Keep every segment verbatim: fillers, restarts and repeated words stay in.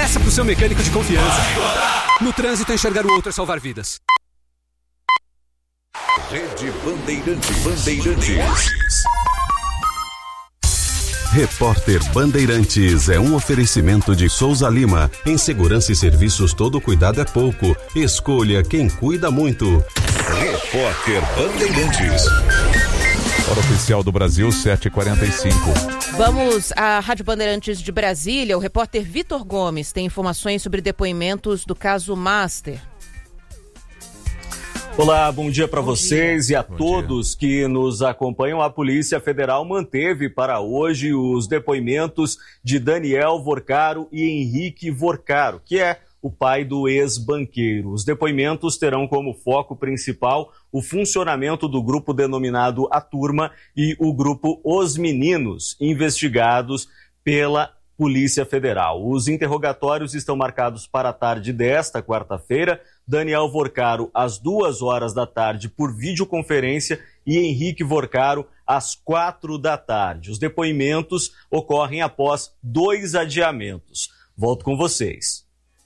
Peça pro seu mecânico de confiança. No trânsito, enxergar o outro é salvar vidas. Rede Bandeirantes. Bandeirantes. Repórter Bandeirantes é um oferecimento de Souza Lima. Em segurança e serviços, todo cuidado é pouco. Escolha quem cuida muito. Repórter Bandeirantes. Hora oficial do Brasil, sete e quarenta e cinco. Vamos à Rádio Bandeirantes de Brasília. O repórter Vitor Gomes tem informações sobre depoimentos do caso Master. Olá, bom dia para vocês dia. e a Bom todos dia. que nos acompanham. A Polícia Federal manteve para hoje os depoimentos de Daniel Vorcaro e Henrique Vorcaro, que é o pai do ex-banqueiro. Os depoimentos terão como foco principal o funcionamento do grupo denominado A Turma e o grupo Os Meninos, investigados pela Polícia Federal. Os interrogatórios estão marcados para a tarde desta quarta-feira. Daniel Vorcaro às duas horas da tarde por videoconferência e Henrique Vorcaro às quatro da tarde. Os depoimentos ocorrem após dois adiamentos. Volto com vocês.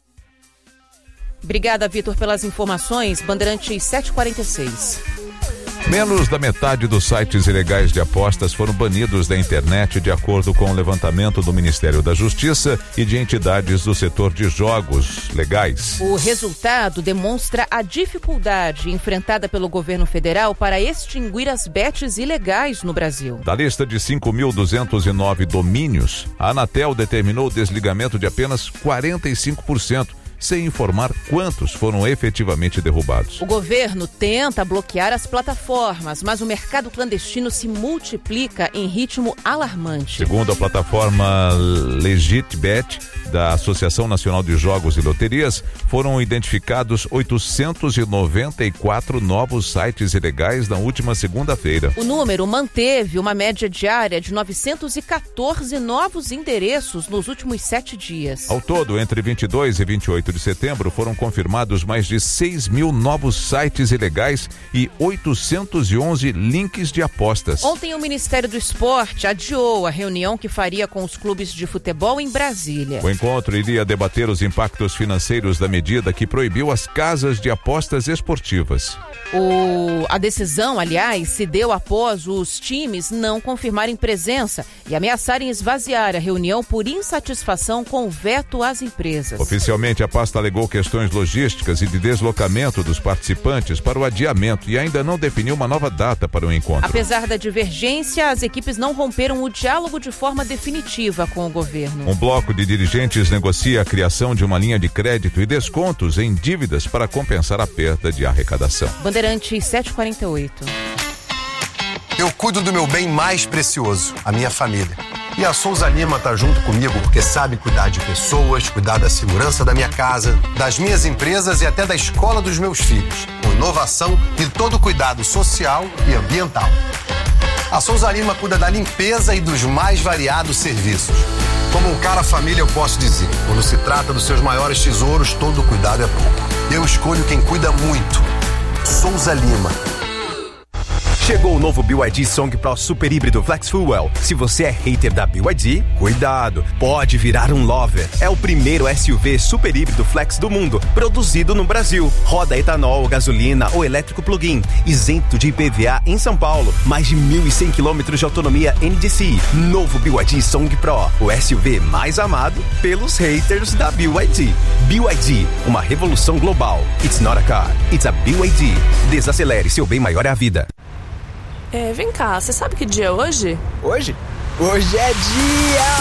Obrigada, Vitor, pelas informações. Bandeirantes sete e quarenta e seis. Menos da metade dos sites ilegais de apostas foram banidos da internet, de acordo com o levantamento do Ministério da Justiça e de entidades do setor de jogos legais. O resultado demonstra a dificuldade enfrentada pelo governo federal para extinguir as bets ilegais no Brasil. Da lista de cinco mil duzentos e nove domínios, a Anatel determinou o desligamento de apenas quarenta e cinco por cento. Sem informar quantos foram efetivamente derrubados. O governo tenta bloquear as plataformas, mas o mercado clandestino se multiplica em ritmo alarmante. Segundo a plataforma LegitBet, da Associação Nacional de Jogos e Loterias, foram identificados oitocentos e noventa e quatro novos sites ilegais na última segunda-feira. O número manteve uma média diária de novecentos e quatorze novos endereços nos últimos sete dias. Ao todo, entre vinte e dois e vinte e oito de setembro, foram confirmados mais de seis mil novos sites ilegais e oitocentos e onze links de apostas. Ontem, o Ministério do Esporte adiou a reunião que faria com os clubes de futebol em Brasília. O encontro iria debater os impactos financeiros da medida que proibiu as casas de apostas esportivas. O... A decisão, aliás, se deu após os times não confirmarem presença e ameaçarem esvaziar a reunião por insatisfação com o veto às empresas. Oficialmente, a pasta alegou questões logísticas e de deslocamento dos participantes para o adiamento e ainda não definiu uma nova data para o encontro. Apesar da divergência, as equipes não romperam o diálogo de forma definitiva com o governo. Um bloco de dirigentes negocia a criação de uma linha de crédito e descontos em dívidas para compensar a perda de arrecadação. Bandeirantes sete e quarenta e oito. Eu cuido do meu bem mais precioso, a minha família. E a Souza Lima tá junto comigo porque sabe cuidar de pessoas, cuidar da segurança da minha casa, das minhas empresas e até da escola dos meus filhos, com inovação e todo cuidado social e ambiental. A Souza Lima cuida da limpeza e dos mais variados serviços. Como um cara família, eu posso dizer, quando se trata dos seus maiores tesouros, todo cuidado é pouco. Eu escolho quem cuida muito. Souza Lima. Chegou o novo B Y D Song Pro Super Híbrido Flex Fuel. Se você é hater da B Y D, cuidado, pode virar um lover. É o primeiro S U V super híbrido flex do mundo, produzido no Brasil. Roda etanol, gasolina ou elétrico plug-in, isento de I P V A em São Paulo. Mais de mil e cem quilômetros de autonomia N D C I. Novo B Y D Song Pro, o S U V mais amado pelos haters da B Y D. B Y D, uma revolução global. It's not a car, it's a B Y D. Desacelere, seu bem maior é a vida. É, vem cá, você sabe que dia é hoje? Hoje? Hoje é dia